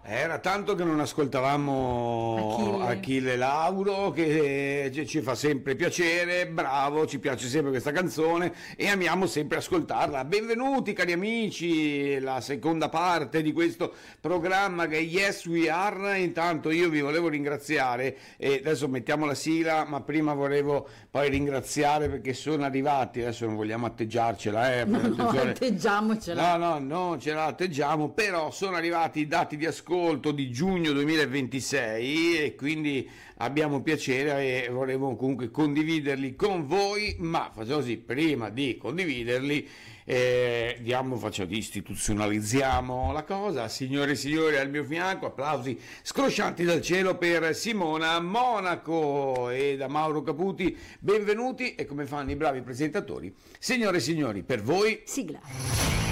Era tanto che non ascoltavamo Achille Lauro, che ci fa sempre piacere, bravo, ci piace sempre questa canzone e amiamo sempre ascoltarla. Benvenuti cari amici, la seconda parte di questo programma che è Yes We Are. Intanto io vi volevo ringraziare e adesso mettiamo la sigla, ma prima volevo poi ringraziare perché sono arrivati, adesso non vogliamo atteggiarcela, no, atteggiamocela. No, non ce la atteggiamo, però sono arrivati i dati di ascolto di giugno 2026 e quindi abbiamo piacere e volevo comunque condividerli con voi, ma facciamo così, prima di condividerli istituzionalizziamo la cosa. Signore e signori, al mio fianco applausi scroscianti dal cielo per Simona Monaco e da Mauro Caputi, benvenuti e come fanno i bravi presentatori, signore e signori, per voi sigla.